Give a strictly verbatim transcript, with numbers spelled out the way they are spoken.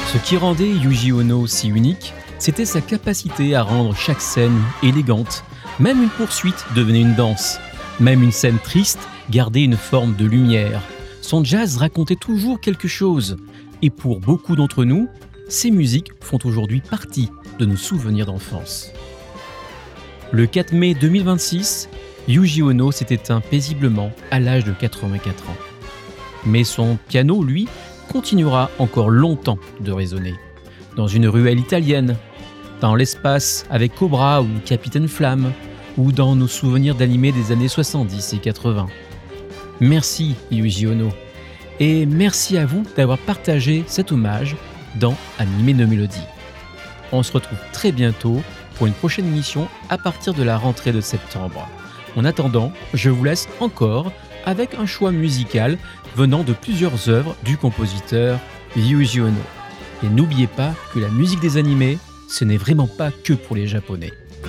Ce qui rendait Yuji Ono si unique, c'était sa capacité à rendre chaque scène élégante. Même une poursuite devenait une danse. Même une scène triste gardait une forme de lumière. Son jazz racontait toujours quelque chose. Et pour beaucoup d'entre nous, ces musiques font aujourd'hui partie de nos souvenirs d'enfance. Le quatre mai deux mille vingt-six, Yuji Ono s'est éteint paisiblement à l'âge de quatre-vingt-quatre ans. Mais son piano, lui, continuera encore longtemps de résonner. Dans une ruelle italienne, dans l'espace avec Cobra ou Capitaine Flamme, ou dans nos souvenirs d'animés des années soixante-dix et quatre-vingts. Merci Yuji Ono, et merci à vous d'avoir partagé cet hommage dans Animé no Mélodie. On se retrouve très bientôt pour une prochaine émission à partir de la rentrée de septembre. En attendant, je vous laisse encore avec un choix musical venant de plusieurs œuvres du compositeur Yuji Ono. Et n'oubliez pas que la musique des animés, ce n'est vraiment pas que pour les Japonais.